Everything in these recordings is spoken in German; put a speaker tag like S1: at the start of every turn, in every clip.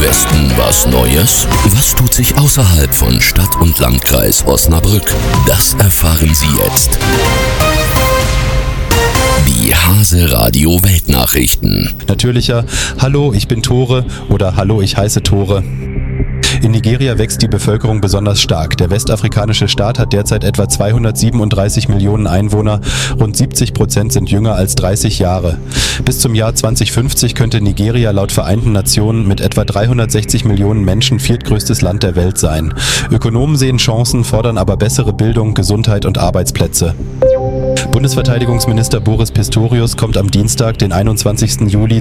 S1: Westen was Neues? Was tut sich außerhalb von Stadt und Landkreis Osnabrück? Das erfahren Sie jetzt. Die Hase Radio Weltnachrichten.
S2: Natürlicher Hallo, ich bin Tore oder Hallo, ich heiße Tore. In Nigeria wächst die Bevölkerung besonders stark. Der westafrikanische Staat hat derzeit etwa 237 Millionen Einwohner. Rund 70% sind jünger als 30 Jahre. Bis zum Jahr 2050 könnte Nigeria laut Vereinten Nationen mit etwa 360 Millionen Menschen viertgrößtes Land der Welt sein. Ökonomen sehen Chancen, fordern aber bessere Bildung, Gesundheit und Arbeitsplätze. Bundesverteidigungsminister Boris Pistorius kommt am Dienstag, den 21. Juli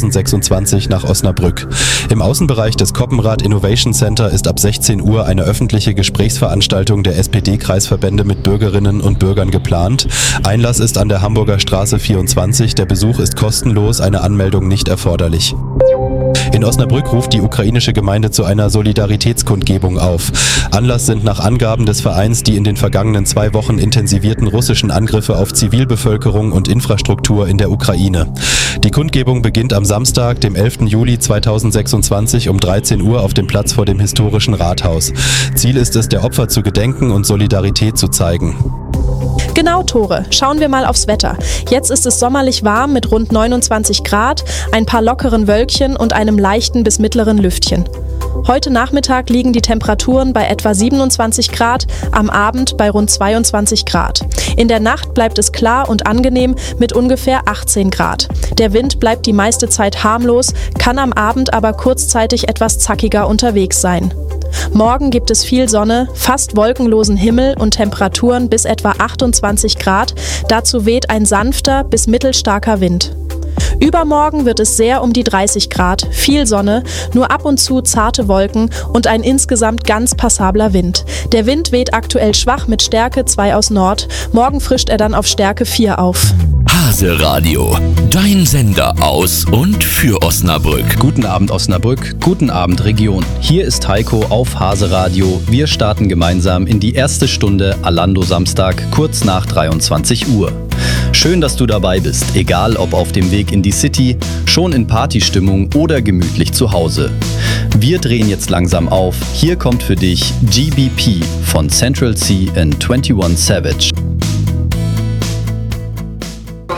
S2: 2026 nach Osnabrück. Im Außenbereich des Koppenrad Innovation Center ist ab 16 Uhr eine öffentliche Gesprächsveranstaltung der SPD-Kreisverbände mit Bürgerinnen und Bürgern geplant. Einlass ist an der Hamburger Straße 24. Der Besuch ist kostenlos, eine Anmeldung nicht erforderlich. In Osnabrück ruft die ukrainische Gemeinde zu einer Solidaritätskundgebung auf. Anlass sind nach Angaben des Vereins die in den vergangenen 2 Wochen intensivierten russischen Angriffe auf Zivilbevölkerung und Infrastruktur in der Ukraine. Die Kundgebung beginnt am Samstag, dem 11. Juli 2026 um 13 Uhr auf dem Platz vor dem historischen Rathaus. Ziel ist es, der Opfer zu gedenken und Solidarität zu zeigen.
S3: Genau, Tore. Schauen wir mal aufs Wetter. Jetzt ist es sommerlich warm mit rund 29 Grad, ein paar lockeren Wölkchen und einem leichten bis mittleren Lüftchen. Heute Nachmittag liegen die Temperaturen bei etwa 27 Grad, am Abend bei rund 22 Grad. In der Nacht bleibt es klar und angenehm mit ungefähr 18 Grad. Der Wind bleibt die meiste Zeit harmlos, kann am Abend aber kurzzeitig etwas zackiger unterwegs sein. Morgen gibt es viel Sonne, fast wolkenlosen Himmel und Temperaturen bis etwa 28 Grad. Dazu weht ein sanfter bis mittelstarker Wind. Übermorgen wird es sehr um die 30 Grad, viel Sonne, nur ab und zu zarte Wolken und ein insgesamt ganz passabler Wind. Der Wind weht aktuell schwach mit Stärke 2 aus Nord. Morgen frischt er dann auf Stärke 4 auf.
S1: Hase Radio, dein Sender aus und für Osnabrück.
S4: Guten Abend Osnabrück, guten Abend Region. Hier ist Heiko auf Hase Radio. Wir starten gemeinsam in die erste Stunde Alando Samstag, kurz nach 23 Uhr. Schön, dass du dabei bist, egal ob auf dem Weg in die City, schon in Partystimmung oder gemütlich zu Hause. Wir drehen jetzt langsam auf. Hier kommt für dich GBP von Central C and 21 Savage.